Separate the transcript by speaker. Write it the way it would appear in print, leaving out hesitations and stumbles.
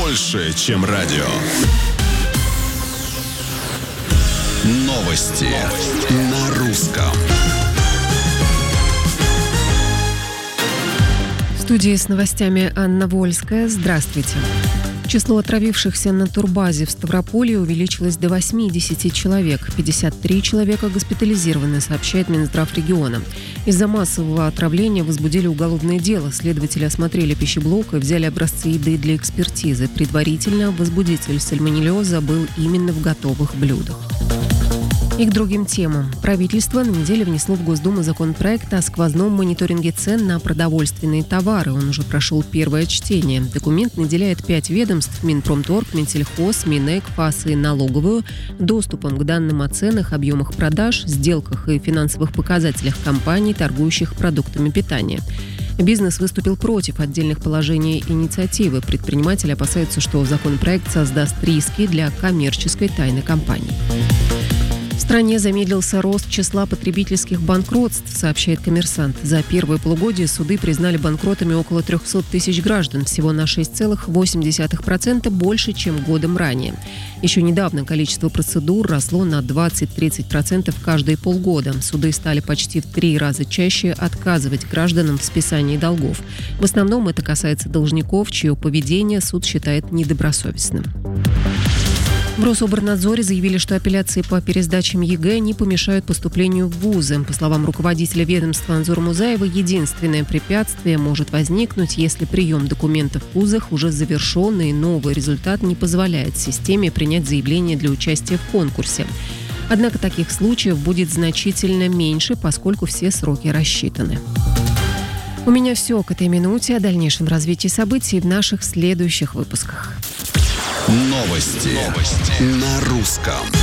Speaker 1: больше, чем радио. Новости на русском.
Speaker 2: В студии с новостями Анна Вольская. Здравствуйте. Число отравившихся на турбазе в Ставрополе увеличилось до 80 человек. 53 человека госпитализированы, сообщает Минздрав региона. Из-за массового отравления возбудили уголовное дело. Следователи осмотрели пищеблок и взяли образцы еды для экспертизы. Предварительно возбудитель сальмонеллеза был именно в готовых блюдах. И к другим темам. Правительство на неделе внесло в Госдуму законопроект о сквозном мониторинге цен на продовольственные товары. Он уже прошел первое чтение. Документ наделяет 5 ведомств – Минпромторг, Минсельхоз, Минэк, ФАС и налоговую – доступом к данным о ценах, объемах продаж, сделках и финансовых показателях компаний, торгующих продуктами питания. Бизнес выступил против отдельных положений инициативы. Предприниматели опасаются, что законопроект создаст риски для коммерческой тайны компаний. В стране замедлился рост числа потребительских банкротств, сообщает «Коммерсант». За первое полугодие суды признали банкротами около 300 тысяч граждан, всего на 6,8% больше, чем годом ранее. Еще недавно количество процедур росло на 20-30% каждые полгода. Суды стали почти в 3 раза чаще отказывать гражданам в списании долгов. В основном это касается должников, чье поведение суд считает недобросовестным. В Рособорнадзоре заявили, что апелляции по пересдачам ЕГЭ не помешают поступлению в вузы. По словам руководителя ведомства Анзора Музаева, единственное препятствие может возникнуть, если прием документов в вузах уже завершен и новый результат не позволяет системе принять заявление для участия в конкурсе. Однако таких случаев будет значительно меньше, поскольку все сроки рассчитаны. У меня все к этой минуте. О дальнейшем развитии событий в наших следующих выпусках.
Speaker 1: Новости на русском.